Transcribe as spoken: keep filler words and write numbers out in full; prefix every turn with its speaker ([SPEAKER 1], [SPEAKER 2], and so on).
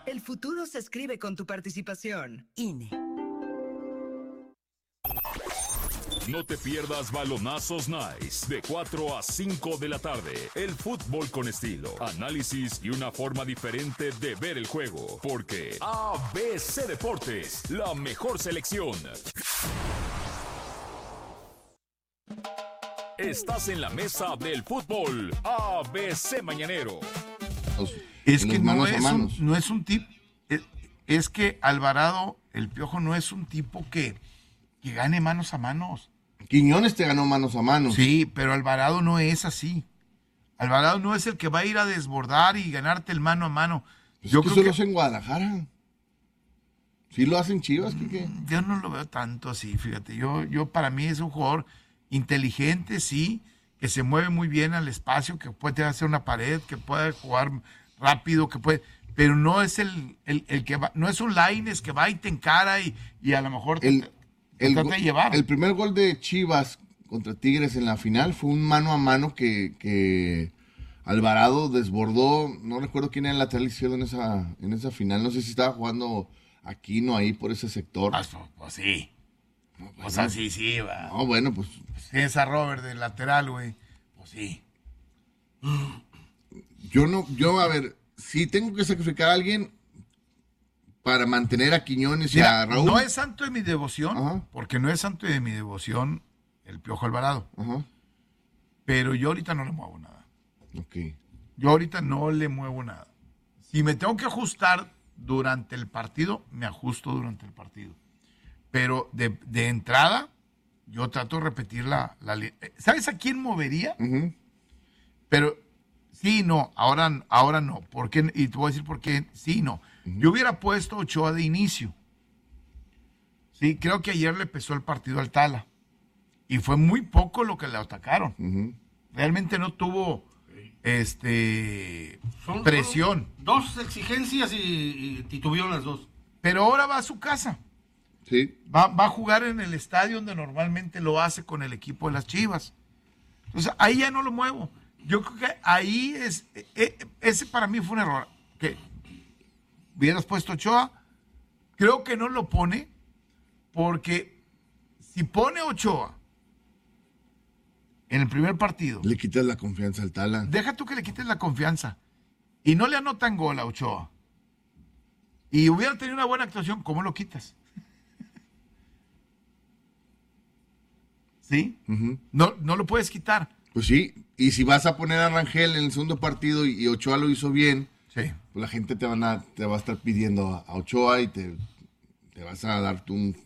[SPEAKER 1] El futuro se escribe con tu participación. I N E.
[SPEAKER 2] No te pierdas Balonazos Nice de cuatro a cinco de la tarde. El fútbol con estilo, análisis y una forma diferente de ver el juego. Porque A B C Deportes, la mejor selección. Estás en la mesa del fútbol A B C Mañanero.
[SPEAKER 3] Es que no es, un, no es un tipo, es, es que Alvarado, el Piojo, no es un tipo que, que gane manos a manos.
[SPEAKER 4] Quiñones te ganó manos a manos.
[SPEAKER 3] Sí, pero Alvarado no es así. Alvarado no es el que va a ir a desbordar y ganarte el mano a mano.
[SPEAKER 4] Pues
[SPEAKER 3] yo
[SPEAKER 4] es que
[SPEAKER 3] creo
[SPEAKER 4] eso
[SPEAKER 3] que
[SPEAKER 4] lo hacen en Guadalajara. ¿Sí lo hacen Chivas, Quique?
[SPEAKER 3] Yo no lo veo tanto así, fíjate. Yo, yo para mí es un jugador inteligente, sí, que se mueve muy bien al espacio, que puede hacer una pared, que puede jugar rápido, que puede, pero no es el, el, el que va, no es un Lainez que va y te encara y, y a lo mejor te,
[SPEAKER 4] el,
[SPEAKER 3] te
[SPEAKER 4] el,
[SPEAKER 3] trata de llevar.
[SPEAKER 4] El primer gol de Chivas contra Tigres en la final fue un mano a mano que, que Alvarado desbordó, no recuerdo quién era el lateral izquierdo en esa, en esa final, no sé si estaba jugando Aquino ahí por ese sector.
[SPEAKER 3] Pues, pues sí. No, pues, o sea, sí, sí, va.
[SPEAKER 4] No, bueno, pues.
[SPEAKER 3] Tienes a Robert de lateral, güey. Pues sí.
[SPEAKER 4] Yo no, yo, a ver, si tengo que sacrificar a alguien para mantener a Quiñones y
[SPEAKER 3] Mira,
[SPEAKER 4] a Raúl.
[SPEAKER 3] no es santo de mi devoción,
[SPEAKER 4] Ajá.
[SPEAKER 3] porque no es santo de mi devoción el Piojo Alvarado.
[SPEAKER 4] Ajá.
[SPEAKER 3] Pero yo ahorita no le muevo nada.
[SPEAKER 4] Ok.
[SPEAKER 3] Yo ahorita no le muevo nada. Si me tengo que ajustar durante el partido, me ajusto durante el partido. Pero de, de entrada, yo trato de repetir la, la... ¿Sabes a quién movería?
[SPEAKER 4] Uh-huh.
[SPEAKER 3] Pero sí, no, ahora, ahora no. ¿Por qué? Y te voy a decir por qué sí, no. Uh-huh. Yo hubiera puesto Ochoa de inicio. Sí, creo que ayer le pesó el partido al Tala. Y fue muy poco lo que le atacaron.
[SPEAKER 4] Uh-huh.
[SPEAKER 3] Realmente no tuvo este
[SPEAKER 5] Son,
[SPEAKER 3] presión.
[SPEAKER 5] Son dos exigencias y, y titubeó las dos.
[SPEAKER 3] Pero ahora va a su casa.
[SPEAKER 4] Sí.
[SPEAKER 3] Va, va a jugar en el estadio donde normalmente lo hace con el equipo de las Chivas. Entonces, ahí ya no lo muevo. Yo creo que ahí es... Eh, ese para mí fue un error. Que hubieras puesto Ochoa. Creo que no lo pone porque si pone Ochoa en el primer partido...
[SPEAKER 4] Le quitas la confianza al Tala.
[SPEAKER 3] Deja tú que le quites la confianza. Y no le anotan gol a Ochoa. Y hubiera tenido una buena actuación, ¿cómo lo quitas? ¿Sí?
[SPEAKER 4] Uh-huh.
[SPEAKER 3] No, no lo puedes quitar.
[SPEAKER 4] Pues sí, y si vas a poner a Rangel en el segundo partido y, y Ochoa lo hizo bien,
[SPEAKER 3] sí,
[SPEAKER 4] pues la gente te, van a, te va a estar pidiendo a, a Ochoa y te, te vas a dar un